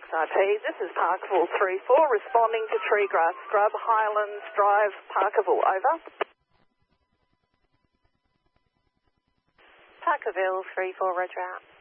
XRP. This is Parkerville 3-4, responding to Treegrass Scrub, Highlands Drive, Parkerville, over. Parkerville 3-4, roger out.